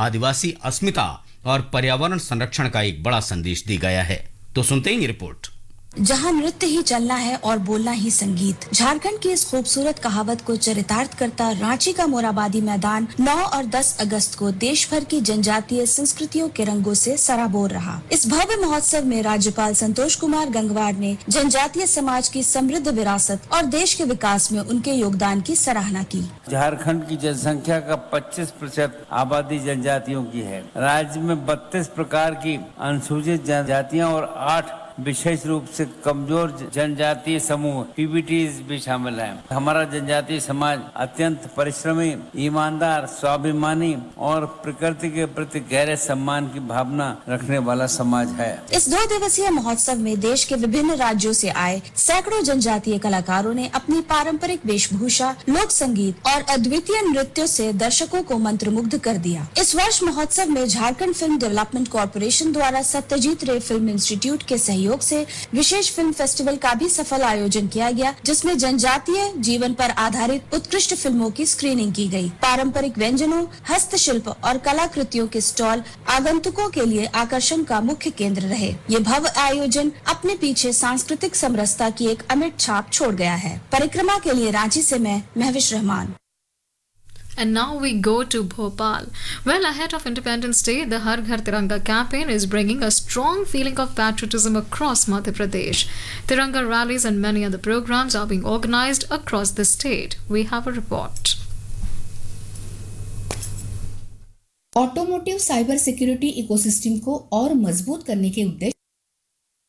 आदिवासी अस्मिता और पर्यावरण संरक्षण का एक बड़ा संदेश दी गया है। तो सुनते हैं रिपोर्ट। जहां नृत्य ही चलना है और बोलना ही संगीत, झारखंड की इस खूबसूरत कहावत को चरितार्थ करता रांची का मोराबादी मैदान 9 और 10 अगस्त को देश भर की जनजातीय संस्कृतियों के रंगों से सराबोर रहा। इस भव्य महोत्सव में राज्यपाल संतोष कुमार गंगवार ने जनजातीय समाज की समृद्ध विरासत और देश के विकास में उनके योगदान की सराहना की। झारखंड की जनसंख्या का 25% आबादी जनजातियों की है। राज्य में 32 प्रकार की अनुसूचित जनजातियां और 8 विशेष रूप से कमजोर जनजातीय समूह पीबीटीज भी शामिल है। हमारा जनजातीय समाज अत्यंत परिश्रमी, ईमानदार, स्वाभिमानी और प्रकृति के प्रति गहरे सम्मान की भावना रखने वाला समाज है। इस 2 दिवसीय महोत्सव में देश के विभिन्न राज्यों से आए सैकड़ों जनजातीय कलाकारों ने अपनी पारंपरिक वेशभूषा, लोक संगीत और अद्वितीय नृत्यों से दर्शकों को मंत्रमुग्ध कर दिया। इस वर्ष महोत्सव में झारखंड फिल्म डेवलपमेंट कॉर्पोरेशन द्वारा सत्यजीत रे फिल्म इंस्टीट्यूट के सहयोग से विशेष फिल्म फेस्टिवल का भी सफल आयोजन किया गया, जिसमें जनजातीय जीवन पर आधारित उत्कृष्ट फिल्मों की स्क्रीनिंग की गई। पारंपरिक व्यंजनों, हस्तशिल्प और कलाकृतियों के स्टॉल आगंतुकों के लिए आकर्षण का मुख्य केंद्र रहे। ये भव्य आयोजन अपने पीछे सांस्कृतिक समरसता की एक अमिट छाप छोड़ गया है। परिक्रमा के लिए रांची से मैं Mahwish Rahman. And now we go to Bhopal. Well, ahead of Independence Day, the Har Ghar Tiranga campaign is bringing a strong feeling of patriotism across Madhya Pradesh. Tiranga rallies and many other programs are being organized across the state. We have a report. Automotive cyber security ecosystem को और मजबूत करने के उद्देश्य